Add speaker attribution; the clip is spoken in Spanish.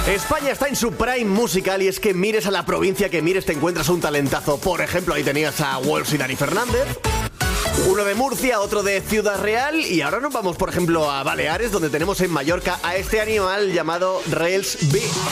Speaker 1: España está en su prime musical y es que mires a la provincia que mires te encuentras un talentazo. Por ejemplo, ahí tenías a Wolves y Dani Fernández. Uno de Murcia, otro de Ciudad Real y ahora nos vamos, por ejemplo, a Baleares, donde tenemos en Mallorca a este animal llamado Rails B.